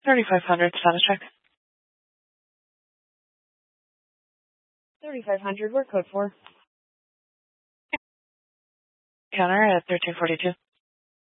3500 status check. 3500, we're code 4. Counter at 1342.